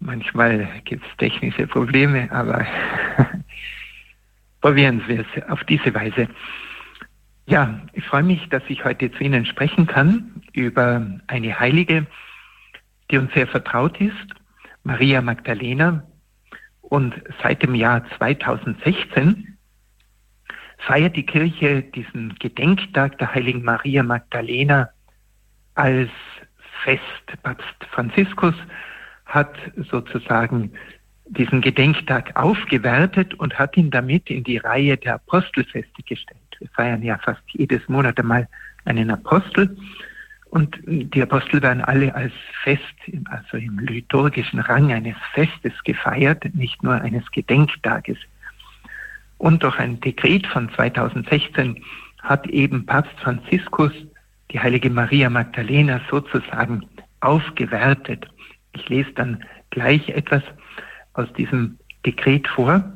Manchmal gibt es technische Probleme, aber probieren wir es auf diese Weise. Ja, ich freue mich, dass ich heute zu Ihnen sprechen kann über eine Heilige, die uns sehr vertraut ist, Maria Magdalena. Und seit dem Jahr 2016 feiert die Kirche diesen Gedenktag der heiligen Maria Magdalena als Fest. Papst Franziskus hat sozusagen diesen Gedenktag aufgewertet und hat ihn damit in die Reihe der Apostelfeste gestellt. Wir feiern ja fast jedes Monat einmal einen Apostel und die Apostel werden alle als Fest, also im liturgischen Rang eines Festes gefeiert, nicht nur eines Gedenktages. Und durch ein Dekret von 2016 hat eben Papst Franziskus die heilige Maria Magdalena sozusagen aufgewertet. Ich lese dann gleich etwas aus diesem Dekret vor.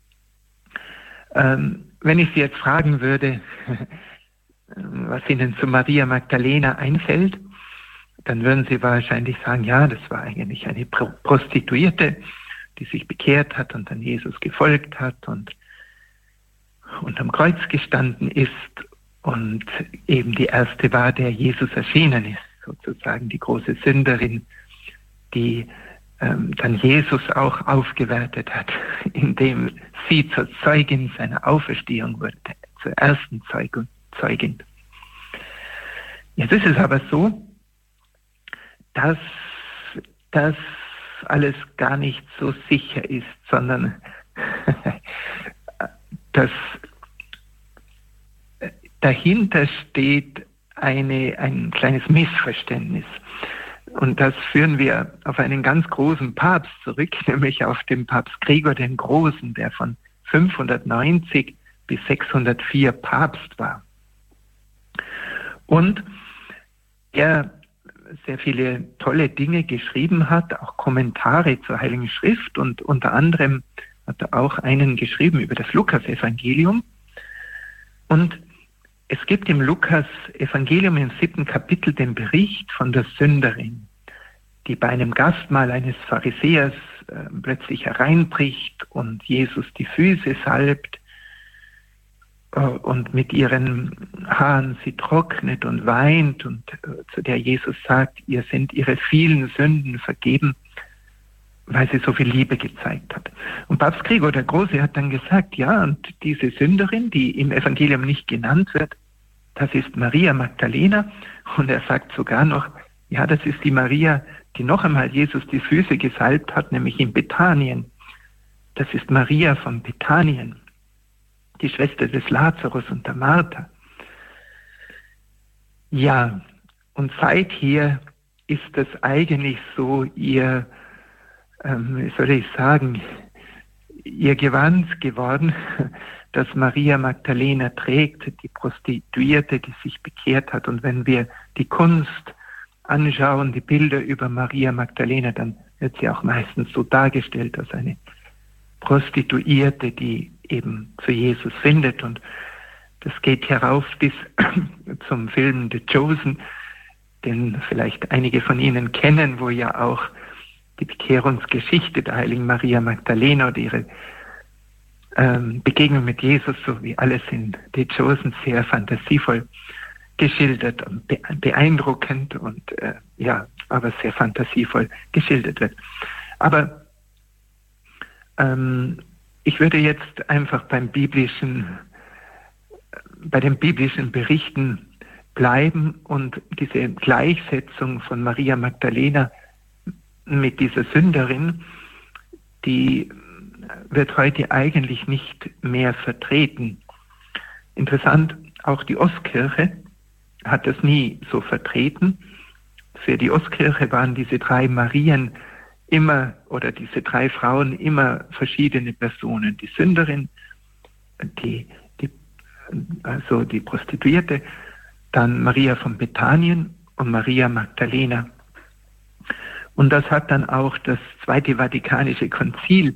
Wenn ich Sie jetzt fragen würde, was Ihnen zu Maria Magdalena einfällt, dann würden Sie wahrscheinlich sagen, ja, das war eigentlich eine Prostituierte, die sich bekehrt hat und dann Jesus gefolgt hat und am Kreuz gestanden ist und eben die erste war, der Jesus erschienen ist, sozusagen die große Sünderin, die dann Jesus auch aufgewertet hat, indem sie zur Zeugin seiner Auferstehung wurde, zur ersten Zeugin. Jetzt ist es aber so, dass das alles gar nicht so sicher ist, sondern dass dahinter steht ein kleines Missverständnis. Und das führen wir auf einen ganz großen Papst zurück, nämlich auf den Papst Gregor den Großen, der von 590 bis 604 Papst war. Und er sehr viele tolle Dinge geschrieben hat, auch Kommentare zur Heiligen Schrift und unter anderem hat er auch einen geschrieben über das Lukas-Evangelium. Und es gibt im Lukas-Evangelium im 7. Kapitel den Bericht von der Sünderin, die bei einem Gastmahl eines Pharisäers plötzlich hereinbricht und Jesus die Füße salbt und mit ihren Haaren sie trocknet und weint und zu der Jesus sagt, ihr sind ihre vielen Sünden vergeben, weil sie so viel Liebe gezeigt hat. Und Papst Gregor der Große hat dann gesagt, ja, und diese Sünderin, die im Evangelium nicht genannt wird, das ist Maria Magdalena. Und er sagt sogar noch, ja, das ist die Maria, die noch einmal Jesus die Füße gesalbt hat, nämlich in Bethanien. Das ist Maria von Bethanien, die Schwester des Lazarus und der Martha. Ja, und seither ist es eigentlich so ihr Gewand geworden, das Maria Magdalena trägt, die Prostituierte, die sich bekehrt hat. Und wenn wir die Kunst anschauen, die Bilder über Maria Magdalena, dann wird sie auch meistens so dargestellt als eine Prostituierte, die eben zu Jesus findet. Und das geht herauf bis zum Film The Chosen, den vielleicht einige von Ihnen kennen, wo ja auch die Bekehrungsgeschichte der heiligen Maria Magdalena oder ihre Begegnung mit Jesus, so wie alles in The Chosen, sehr fantasievoll geschildert und beeindruckend und aber sehr fantasievoll geschildert wird. Aber ich würde jetzt einfach bei den biblischen Berichten bleiben und diese Gleichsetzung von Maria Magdalena mit dieser Sünderin, die wird heute eigentlich nicht mehr vertreten. Interessant, auch die Ostkirche hat das nie so vertreten. Für die Ostkirche waren diese drei Marien immer, oder diese drei Frauen immer verschiedene Personen. Die Sünderin, die Prostituierte, dann Maria von Bethanien und Maria Magdalena. Und das hat dann auch das Zweite Vatikanische Konzil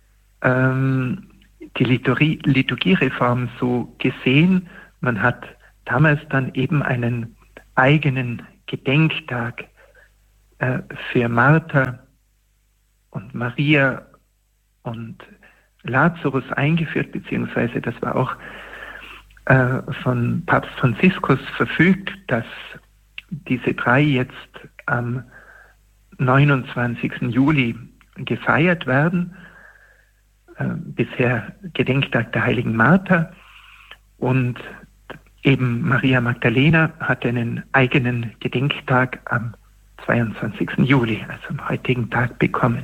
die Liturgiereform so gesehen. Man hat damals dann eben einen eigenen Gedenktag für Martha und Maria und Lazarus eingeführt, beziehungsweise das war auch von Papst Franziskus verfügt, dass diese drei jetzt am 29. Juli gefeiert werden. Bisher Gedenktag der heiligen Martha, und eben Maria Magdalena hat einen eigenen Gedenktag am 22. Juli, also am heutigen Tag, bekommen.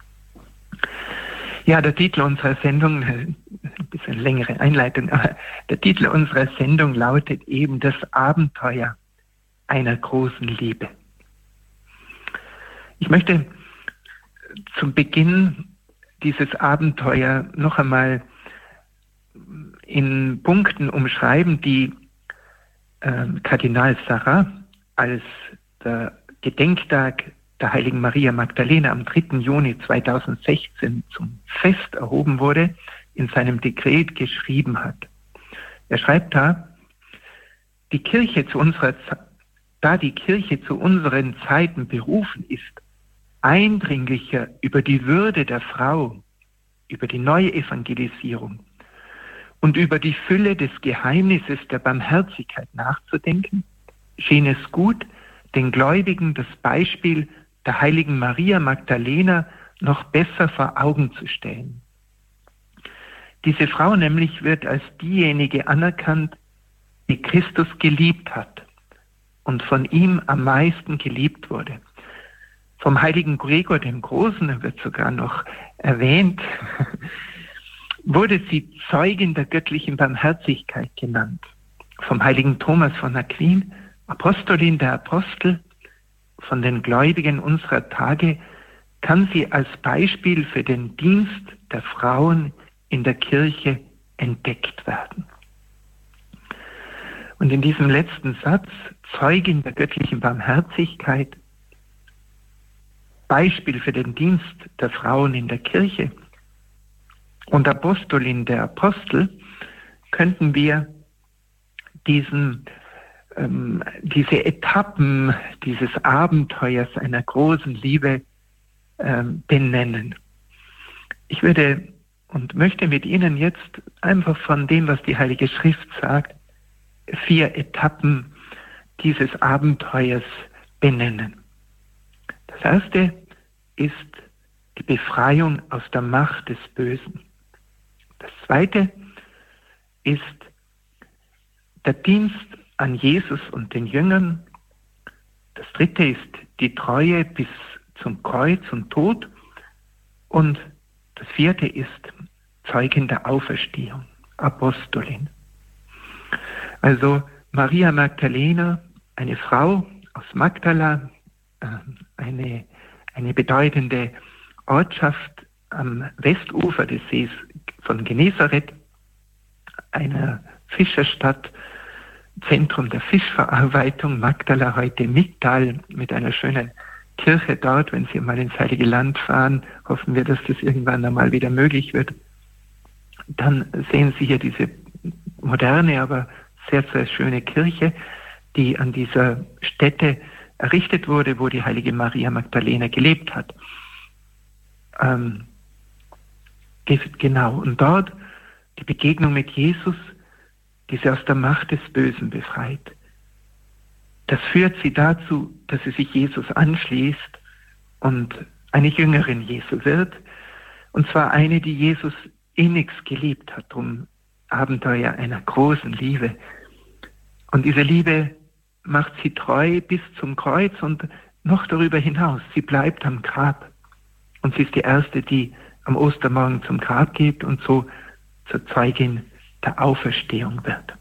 Ja, der Titel unserer Sendung, ein bisschen längere Einleitung, aber der Titel unserer Sendung lautet eben das Abenteuer einer großen Liebe. Ich möchte zum Beginn dieses Abenteuer noch einmal in Punkten umschreiben, die Kardinal Sarrat, als der Gedenktag der heiligen Maria Magdalena am 3. Juni 2016 zum Fest erhoben wurde, in seinem Dekret geschrieben hat. Er schreibt da, da die Kirche zu unseren Zeiten berufen ist, eindringlicher über die Würde der Frau, über die Neuevangelisierung und über die Fülle des Geheimnisses der Barmherzigkeit nachzudenken, schien es gut, den Gläubigen das Beispiel der heiligen Maria Magdalena noch besser vor Augen zu stellen. Diese Frau nämlich wird als diejenige anerkannt, die Christus geliebt hat und von ihm am meisten geliebt wurde. Vom heiligen Gregor dem Großen, wird sogar noch erwähnt, wurde sie Zeugin der göttlichen Barmherzigkeit genannt. Vom heiligen Thomas von Aquin, Apostolin der Apostel, von den Gläubigen unserer Tage kann sie als Beispiel für den Dienst der Frauen in der Kirche entdeckt werden. Und in diesem letzten Satz, Zeugin der göttlichen Barmherzigkeit, Beispiel für den Dienst der Frauen in der Kirche und Apostolin der Apostel, könnten wir diese Etappen dieses Abenteuers einer großen Liebe benennen. Ich würde und möchte mit Ihnen jetzt einfach von dem, was die Heilige Schrift sagt, 4 Etappen dieses Abenteuers benennen. Das erste ist die Befreiung aus der Macht des Bösen. Das zweite ist der Dienst an Jesus und den Jüngern. Das dritte ist die Treue bis zum Kreuz und Tod. Und das vierte ist Zeugin der Auferstehung, Apostolin. Also Maria Magdalena, eine Frau aus Magdala, eine bedeutende Ortschaft am Westufer des Sees von Genezareth, einer Fischerstadt, Zentrum der Fischverarbeitung, Magdala heute Mittal, mit einer schönen Kirche dort. Wenn Sie mal ins Heilige Land fahren, hoffen wir, dass das irgendwann einmal wieder möglich wird. Dann sehen Sie hier diese moderne, aber sehr, sehr schöne Kirche, die an dieser Stätte errichtet wurde, wo die heilige Maria Magdalena gelebt hat. Genau, und dort die Begegnung mit Jesus, die sie aus der Macht des Bösen befreit. Das führt sie dazu, dass sie sich Jesus anschließt und eine Jüngerin Jesu wird, und zwar eine, die Jesus innigst geliebt hat, um Abenteuer einer großen Liebe. Und diese Liebe macht sie treu bis zum Kreuz und noch darüber hinaus. Sie bleibt am Grab. Und sie ist die Erste, die am Ostermorgen zum Grab geht und so zur Zeugin der Auferstehung wird.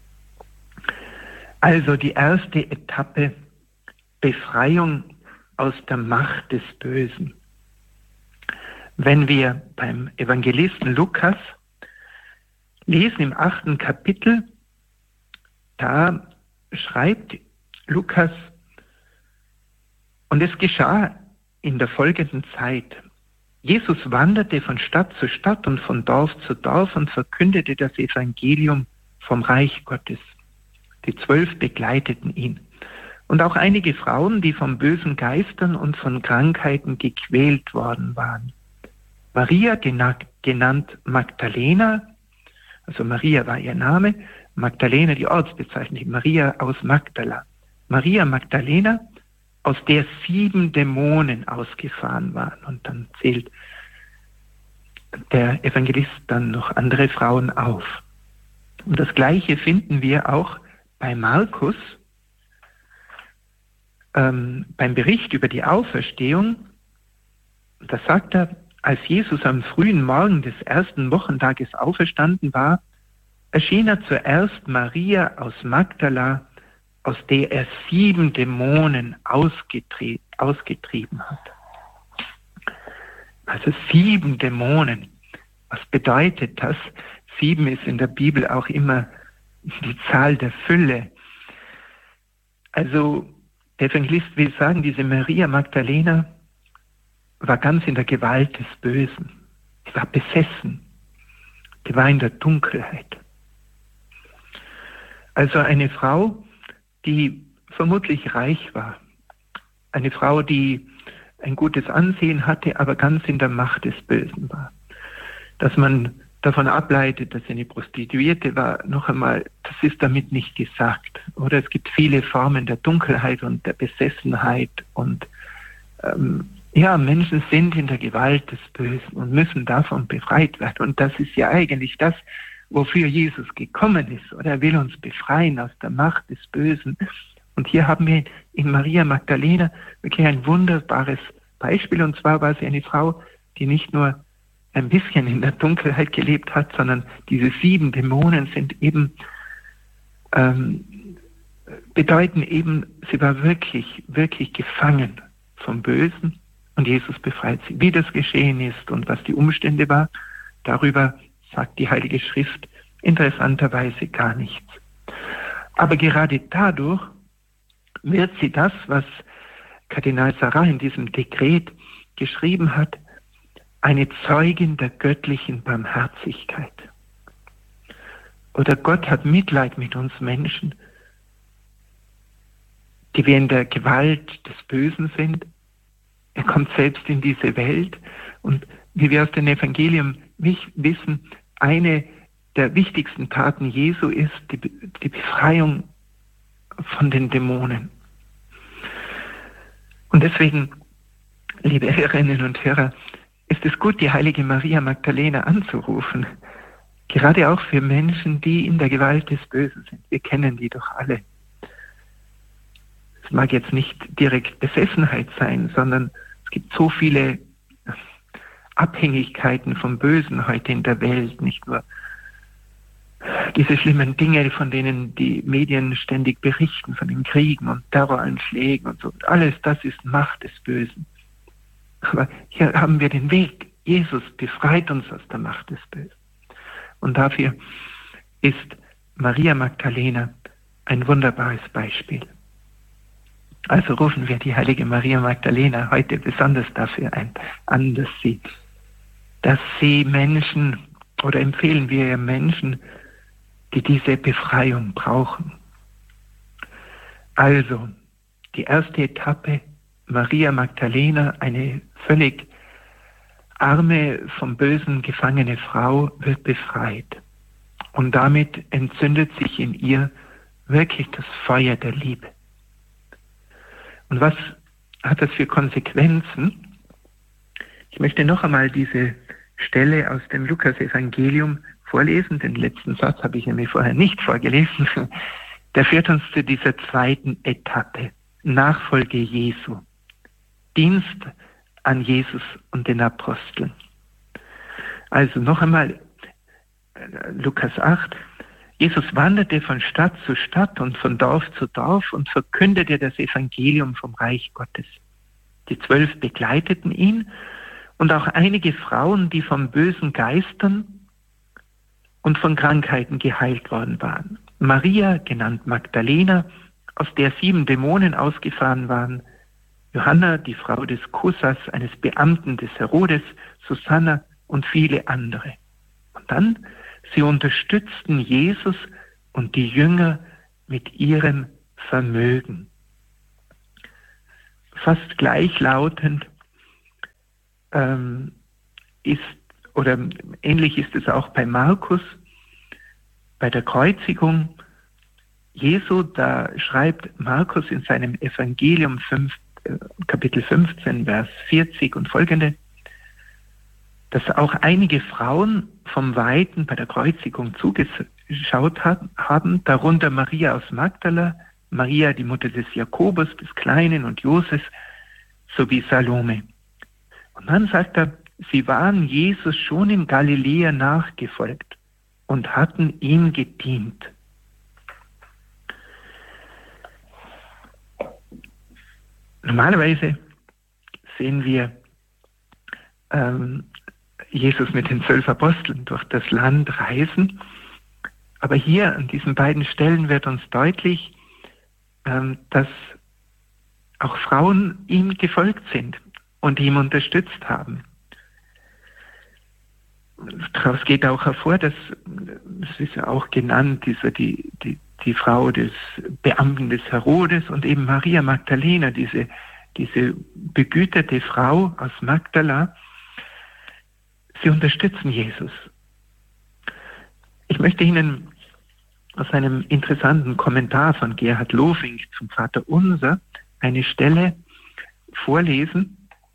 Also die erste Etappe, Befreiung aus der Macht des Bösen. Wenn wir beim Evangelisten Lukas lesen im 8. Kapitel, da schreibt Lukas: Und es geschah in der folgenden Zeit. Jesus wanderte von Stadt zu Stadt und von Dorf zu Dorf und verkündete das Evangelium vom Reich Gottes. Die 12 begleiteten ihn. Und auch einige Frauen, die von bösen Geistern und von Krankheiten gequält worden waren. Maria, genannt Magdalena, also Maria war ihr Name, Magdalena die Ortsbezeichnung, Maria aus Magdala. Maria Magdalena, aus der 7 Dämonen ausgefahren waren. Und dann zählt der Evangelist dann noch andere Frauen auf. Und das Gleiche finden wir auch bei Markus, beim Bericht über die Auferstehung. Da sagt er, als Jesus am frühen Morgen des ersten Wochentages auferstanden war, erschien er zuerst Maria aus Magdala, aus der er 7 Dämonen ausgetrieben hat. Also 7 Dämonen. Was bedeutet das? 7 ist in der Bibel auch immer die Zahl der Fülle. Also der Evangelist will sagen, diese Maria Magdalena war ganz in der Gewalt des Bösen. Sie war besessen. Die war in der Dunkelheit. Also eine Frau, die vermutlich reich war. Eine Frau, die ein gutes Ansehen hatte, aber ganz in der Macht des Bösen war. Dass man davon ableitet, dass sie eine Prostituierte war, noch einmal, das ist damit nicht gesagt. Oder es gibt viele Formen der Dunkelheit und der Besessenheit und Menschen sind in der Gewalt des Bösen und müssen davon befreit werden. Und das ist ja eigentlich das, wofür Jesus gekommen ist. Oder er will uns befreien aus der Macht des Bösen. Und hier haben wir in Maria Magdalena wirklich ein wunderbares Beispiel. Und zwar war sie eine Frau, die nicht nur ein bisschen in der Dunkelheit gelebt hat, sondern diese 7 Dämonen sind eben, bedeuten eben, sie war wirklich, wirklich gefangen vom Bösen und Jesus befreit sie. Wie das geschehen ist und was die Umstände war, darüber sagt die Heilige Schrift interessanterweise gar nichts. Aber gerade dadurch wird sie das, was Kardinal Sarah in diesem Dekret geschrieben hat, eine Zeugin der göttlichen Barmherzigkeit. Oder Gott hat Mitleid mit uns Menschen, die wir in der Gewalt des Bösen sind. Er kommt selbst in diese Welt und wie wir aus dem Evangelium wissen, eine der wichtigsten Taten Jesu ist die Befreiung von den Dämonen. Und deswegen, liebe Hörerinnen und Hörer, ist es gut, die heilige Maria Magdalena anzurufen. Gerade auch für Menschen, die in der Gewalt des Bösen sind. Wir kennen die doch alle. Es mag jetzt nicht direkt Besessenheit sein, sondern es gibt so viele Abhängigkeiten vom Bösen heute in der Welt. Nicht nur diese schlimmen Dinge, von denen die Medien ständig berichten, von den Kriegen und Terroranschlägen und so. Alles das ist Macht des Bösen. Aber hier haben wir den Weg. Jesus befreit uns aus der Macht des Bösen. Und dafür ist Maria Magdalena ein wunderbares Beispiel. Also rufen wir die heilige Maria Magdalena heute besonders dafür an, dass sie Menschen, oder empfehlen wir ihr Menschen, die diese Befreiung brauchen. Also, die erste Etappe, Maria Magdalena, eine völlig arme, vom Bösen gefangene Frau, wird befreit. Und damit entzündet sich in ihr wirklich das Feuer der Liebe. Und was hat das für Konsequenzen? Ich möchte noch einmal diese Stelle aus dem Lukas-Evangelium vorlesen. Den letzten Satz habe ich nämlich vorher nicht vorgelesen. Der führt uns zu dieser zweiten Etappe. Nachfolge Jesu. Dienst an Jesus und den Aposteln. Also noch einmal Lukas 8. Jesus wanderte von Stadt zu Stadt und von Dorf zu Dorf und verkündete das Evangelium vom Reich Gottes. Die 12 begleiteten ihn und auch einige Frauen, die von bösen Geistern und von Krankheiten geheilt worden waren. Maria, genannt Magdalena, aus der 7 Dämonen ausgefahren waren, Johanna, die Frau des Kusas, eines Beamten des Herodes, Susanna und viele andere. Und dann, sie unterstützten Jesus und die Jünger mit ihrem Vermögen. fast gleichlautend ist, oder ähnlich ist es auch bei Markus, bei der Kreuzigung Jesu. Da schreibt Markus in seinem Evangelium Kapitel 15, Vers 40 und folgende, dass auch einige Frauen vom Weiten bei der Kreuzigung zugeschaut haben, darunter Maria aus Magdala, Maria, die Mutter des Jakobus, des Kleinen und Joses, sowie Salome. Und dann sagt er, sie waren Jesus schon in Galiläa nachgefolgt und hatten ihm gedient. Normalerweise sehen wir Jesus mit den 12 Aposteln durch das Land reisen. Aber hier an diesen beiden Stellen wird uns deutlich, dass auch Frauen ihm gefolgt sind und ihm unterstützt haben. Daraus geht auch hervor, dass, es ist ja auch genannt, die Frau des Beamten des Herodes und eben Maria Magdalena, diese begüterte Frau aus Magdala, sie unterstützen Jesus. Ich möchte Ihnen aus einem interessanten Kommentar von Gerhard Lofink zum Vaterunser eine Stelle vorlesen,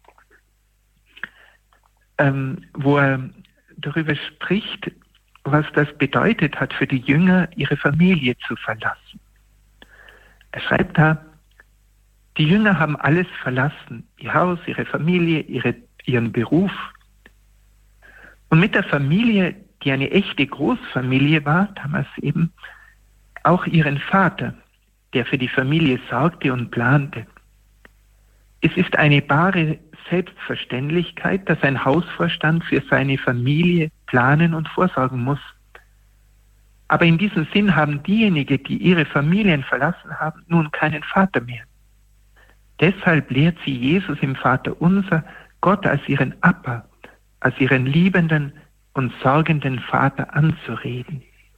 wo er darüber spricht, was das bedeutet hat für die Jünger, ihre Familie zu verlassen. Er schreibt da, die Jünger haben alles verlassen, ihr Haus, ihre Familie, ihren Beruf. Und mit der Familie, die eine echte Großfamilie war, damals eben, auch ihren Vater, der für die Familie sorgte und plante. Es ist eine bare Selbstverständlichkeit, dass ein Hausvorstand für seine Familie planen und vorsorgen muss. Aber in diesem Sinn haben diejenigen, die ihre Familien verlassen haben, nun keinen Vater mehr. Deshalb lehrt sie Jesus im Vaterunser, Gott als ihren Appa, als ihren liebenden und sorgenden Vater anzureden.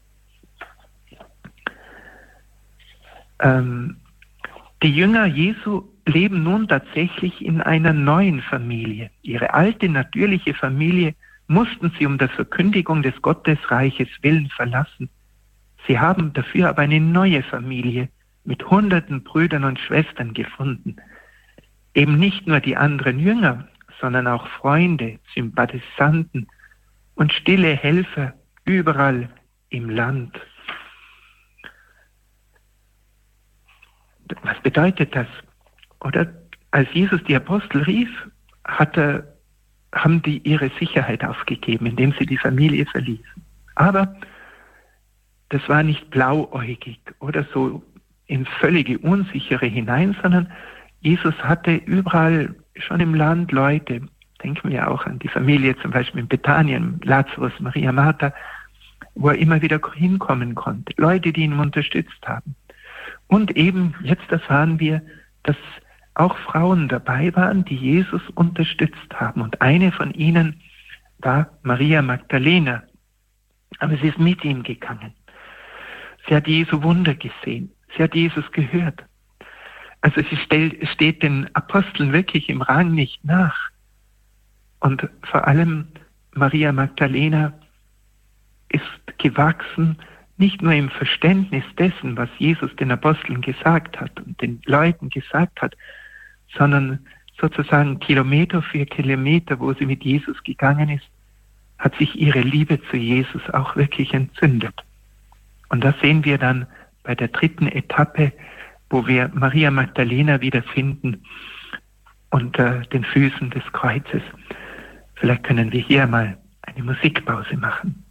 Die Jünger Jesu leben nun tatsächlich in einer neuen Familie. Ihre alte, natürliche Familie mussten sie um der Verkündigung des Gottesreiches willen verlassen. Sie haben dafür aber eine neue Familie mit hunderten Brüdern und Schwestern gefunden. Eben nicht nur die anderen Jünger, sondern auch Freunde, Sympathisanten und stille Helfer überall im Land. Was bedeutet das? Oder als Jesus die Apostel rief, haben die ihre Sicherheit aufgegeben, indem sie die Familie verließen. Aber das war nicht blauäugig oder so in völlige Unsichere hinein, sondern Jesus hatte überall schon im Land Leute, denken wir auch an die Familie zum Beispiel in Bethanien, Lazarus, Maria, Martha, wo er immer wieder hinkommen konnte. Leute, die ihn unterstützt haben. Und eben, jetzt erfahren wir, dass auch Frauen dabei waren, die Jesus unterstützt haben. Und eine von ihnen war Maria Magdalena. Aber sie ist mit ihm gegangen. Sie hat Jesu Wunder gesehen. Sie hat Jesus gehört. Also sie steht den Aposteln wirklich im Rang nicht nach. Und vor allem Maria Magdalena ist gewachsen, nicht nur im Verständnis dessen, was Jesus den Aposteln gesagt hat und den Leuten gesagt hat, sondern sozusagen Kilometer für Kilometer, wo sie mit Jesus gegangen ist, hat sich ihre Liebe zu Jesus auch wirklich entzündet. Und das sehen wir dann bei der 3. Etappe, wo wir Maria Magdalena wiederfinden unter den Füßen des Kreuzes. Vielleicht können wir hier mal eine Musikpause machen.